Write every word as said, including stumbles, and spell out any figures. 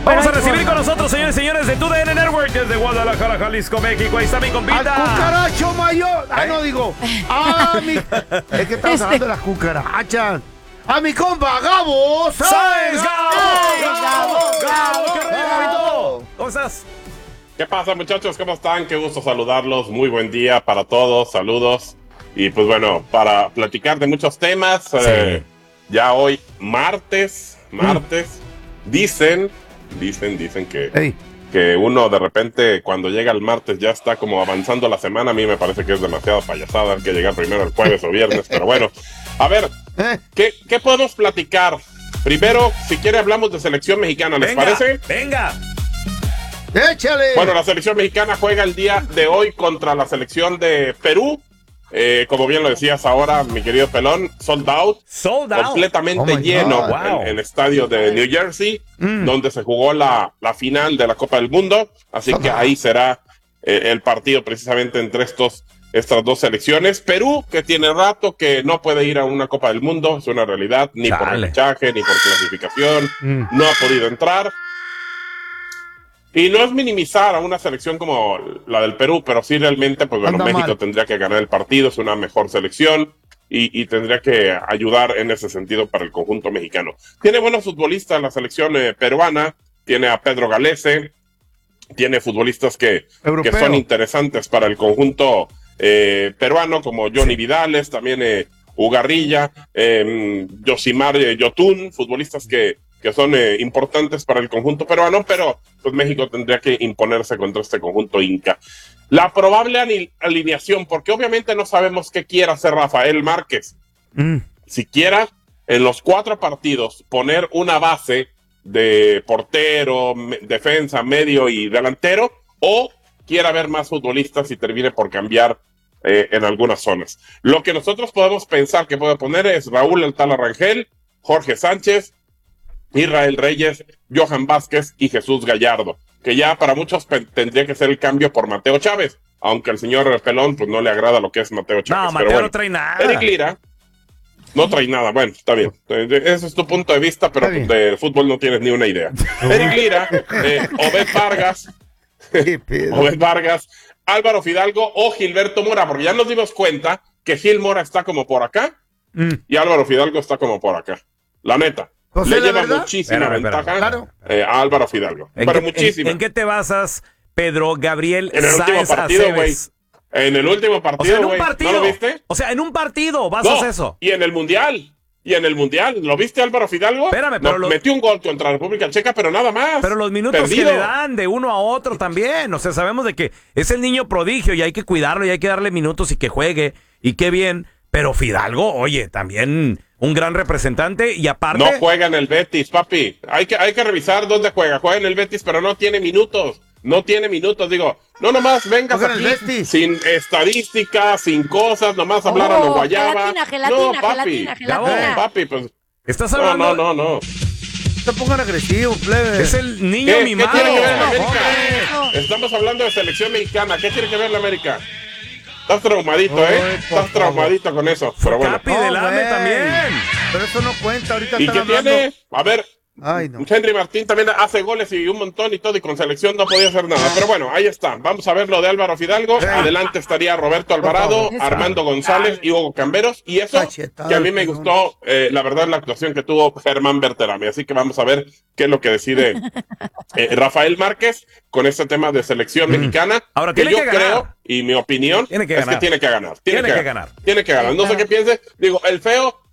Vamos a recibir con nosotros, señores y señores, de T D N Network desde Guadalajara, Jalisco, México. Ahí está mi compita. ¡Al cucaracho mayor! Ah, no, digo. ¡Ah, mi! Es que estamos hablando de las cucarachas. ¡A mi compa, Gabo! ¡Sáenz, Gabo! ¡Gabo! ¡Gabo! ¡Qué rollo, ¡Gabo! Gabito! ¿Cómo estás? ¿Qué pasa, muchachos? ¿Cómo están? Qué gusto saludarlos. Muy buen día para todos. Saludos. Y pues bueno, para platicar de muchos temas, sí. eh, ya hoy, martes, martes, mm. dicen, dicen, dicen que, hey. que uno de repente cuando llega el martes ya está como avanzando la semana. A mí me parece que es demasiado payasada, hay que llegar primero el jueves o viernes, pero bueno. A ver, ¿qué, qué podemos platicar? Primero, si quiere hablamos de selección mexicana, ¿les venga, parece? ¡Venga! ¡Échale! Bueno, la selección mexicana juega el día de hoy contra la selección de Perú. Eh, como bien lo decías ahora, mi querido Pelón, sold out. Sold out. Completamente oh lleno wow. en el estadio de New Jersey, mm. donde se jugó la, la final de la Copa del Mundo. Así sold que out. Ahí será eh, el partido precisamente entre estos estas dos selecciones. Perú, que tiene rato que no puede ir a una Copa del Mundo, es una realidad, ni Dale. por repechaje, ni por clasificación, mm. no ha podido entrar. Y no es minimizar a una selección como la del Perú, pero sí realmente, pues bueno, Anda México mal. tendría que ganar el partido, es una mejor selección y, y tendría que ayudar en ese sentido para el conjunto mexicano. Tiene buenos futbolistas la selección eh, peruana, tiene a Pedro Galese, tiene futbolistas que, que son interesantes para el conjunto eh, peruano, como Johnny Vidales, también eh, Ugarrilla, eh, Yosimar eh, Yotun, futbolistas que que son eh, importantes para el conjunto peruano, pero pues México tendría que imponerse contra este conjunto inca. La probable alineación, porque obviamente no sabemos qué quiera hacer Rafael Márquez. Mm. Si quiera, en los cuatro partidos, poner una base de portero, me, defensa, medio y delantero, o quiera ver más futbolistas y termine por cambiar eh, en algunas zonas. Lo que nosotros podemos pensar que puede poner es Raúl El Tala Rangel, Jorge Sánchez, Israel Reyes, Johan Vázquez y Jesús Gallardo, que ya para muchos pe- tendría que ser el cambio por Mateo Chávez, aunque al señor Pelón pues no le agrada lo que es Mateo Chávez. No, Mateo pero bueno, no trae nada. Eric Lira no trae nada, bueno, está bien, ese es tu punto de vista, pero de fútbol no tienes ni una idea. Eric Lira, eh, Obed Vargas, Obed Vargas, Álvaro Fidalgo o Gilberto Mora, porque ya nos dimos cuenta que Gil Mora está como por acá mm. y Álvaro Fidalgo está como por acá, la neta. Pues le lleva verdad? muchísima espera, ventaja espera, claro. eh, a Álvaro Fidalgo. ¿En Pero qué, muchísima. En, ¿En qué te basas, Pedro Gabriel En el Sáenz último partido, güey. En el último partido, o sea, en un güey. partido. ¿No lo viste? O sea, en un partido basas no, eso. Y en el Mundial. Y en el Mundial. ¿Lo viste, Álvaro Fidalgo? Espérame, pero... No, lo... Metió un gol contra la República Checa, pero nada más. Pero los minutos Perdido. que le dan de uno a otro también. O sea, sabemos de que es el niño prodigio y hay que cuidarlo y hay que darle minutos y que juegue. Y qué bien. Pero Fidalgo, oye, también un gran representante y aparte... No juega en el Betis, papi. Hay que, hay que revisar dónde juega. Juega en el Betis, pero no tiene minutos. No tiene minutos, digo. No nomás vengas aquí sin estadísticas, sin cosas, nomás hablar oh, a lo guayaba. Gelatina, gelatina, no, papi. Gelatina, gelatina. No, papi, pues... ¿Estás hablando? No, no, no, no. No te pongan agresivo, plebe. Es el niño ¿Qué, mimado. ¿Qué tiene que ver la América? No. Estamos hablando de selección mexicana. ¿Qué tiene que ver la América? Estás traumadito, oh, ¿eh? Estás traumadito con eso. Pero bueno. Capi del A M E también. Pero eso no cuenta. Ahorita ¿Y están qué hablando... tiene? A ver. Ay, no. Henry Martín también hace goles y un montón y todo, y con selección no podía hacer nada. Pero bueno, ahí está. Vamos a ver lo de Álvaro Fidalgo. Adelante estaría Roberto Alvarado, Armando González y Hugo Camberos. Y eso que a mí me gustó, eh, la verdad, la actuación que tuvo Germán Berterame. Así que vamos a ver qué es lo que decide eh, Rafael Márquez con este tema de selección mm. mexicana. Ahora, que tiene yo que ganar. creo, y mi opinión, tiene que es ganar. que tiene que ganar. Tiene, tiene que, que ganar. Tiene que ganar. No sé qué piense. Digo, el feo...